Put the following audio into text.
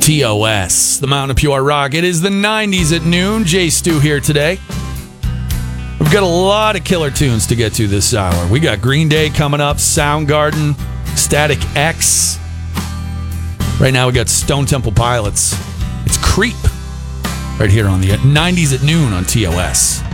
TOS, the Mountain of Pure Rock. It is the 90s at noon. Jay Stu here today. We've got a lot of killer tunes to get to this hour. We got Green Day coming up, Soundgarden, Static X. Right now we got Stone Temple Pilots. It's Creep right here on the 90s at noon on TOS.